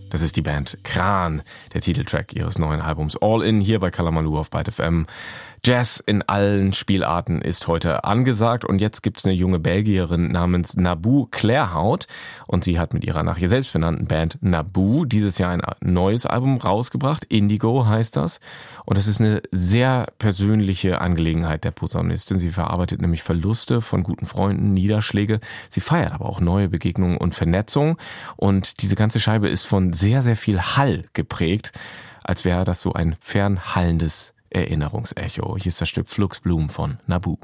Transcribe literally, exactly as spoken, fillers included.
Das ist die Band Kran, der Titeltrack ihres neuen Albums All In, hier bei Kalamaloo auf Byte F M. Jazz in allen Spielarten ist heute angesagt und jetzt gibt's eine junge Belgierin namens Naboo Claerhout und sie hat mit ihrer nach ihr selbst benannten Band Naboo dieses Jahr ein neues Album rausgebracht, Indigo heißt das, und das ist eine sehr persönliche Angelegenheit der Posaunistin. Sie verarbeitet nämlich Verluste von guten Freunden, Niederschläge, sie feiert aber auch neue Begegnungen und Vernetzung und diese ganze Scheibe ist von sehr, sehr viel Hall geprägt, als wäre das so ein fernhallendes Erinnerungsecho. Hier ist das Stück Fluxblumen von Naboo.